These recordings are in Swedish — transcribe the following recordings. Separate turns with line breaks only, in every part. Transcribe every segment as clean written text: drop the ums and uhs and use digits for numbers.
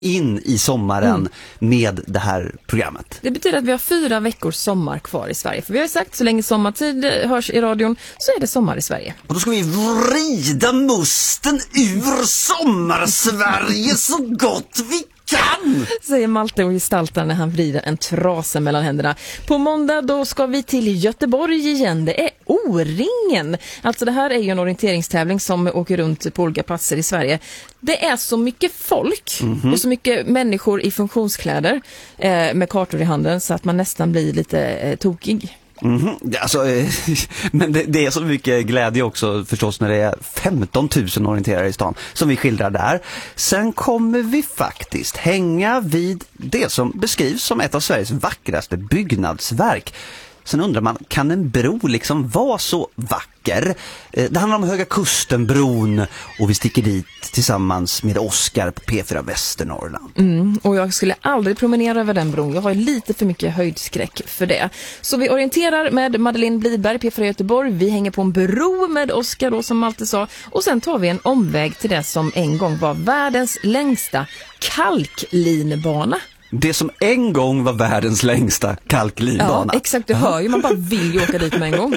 in i sommaren med det här programmet.
Det betyder att vi har 4 veckors sommar kvar i Sverige. För vi har ju sagt, så länge sommartid hörs i radion så är det sommar i Sverige.
Och då ska vi vrida musten ur sommar-Sverige så gott vi kan!
Säger Malte och gestaltar när han vrider en trasa mellan händerna. På måndag då ska vi till Göteborg igen. Det är O-ringen. Alltså det här är ju en orienteringstävling som åker runt på olika platser i Sverige. Det är så mycket folk och så mycket människor i funktionskläder med kartor i handen så att man nästan blir lite tokig.
Alltså, men det är så mycket glädje också förstås när det är 15 000 orienterare i stan som vi skildrar där. Sen kommer vi faktiskt hänga vid det som beskrivs som ett av Sveriges vackraste byggnadsverk. Sen undrar man, kan en bro liksom vara så vacker? Det handlar om Höga Kusten-bron och vi sticker dit tillsammans med Oskar på P4 Västernorrland.
Och jag skulle aldrig promenera över den bron. Jag har lite för mycket höjdskräck för det. Så vi orienterar med Madeleine Bliberg, P4 Göteborg. Vi hänger på en bro med Oskar då, som Malte sa. Och sen tar vi en omväg till det som en gång var världens längsta kalklinbana.
Det som en gång var världens längsta kalklinbana.
Ja, exakt. Du hör ju, man bara vill ju åka dit med en gång.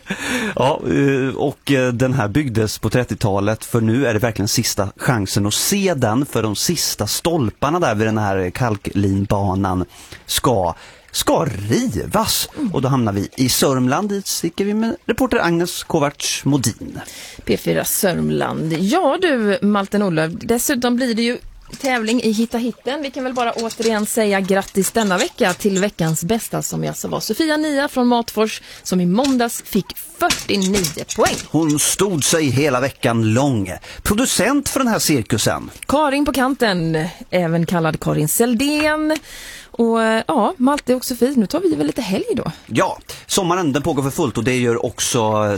Ja, och den här byggdes på 30-talet, för nu är det verkligen sista chansen att se den, för de sista stolparna där vid den här kalklinbanan ska rivas. Och då hamnar vi i Sörmland, dit sticker vi med reporter Agnes Kovacs Modin.
P4 Sörmland. Ja du, Malte Norlöf, dessutom blir det ju tävling i Hitta Hitten. Vi kan väl bara återigen säga grattis denna vecka till veckans bästa, som jag så var Sofia Nia från Matfors, som i måndags fick 49 poäng.
Hon stod sig hela veckan lång. Producent för den här cirkusen
Karin på kanten, även kallad Karin Seldén. Och ja, Malte och Sofie, nu tar vi väl lite helg då.
Ja, sommaren den pågår för fullt och det gör också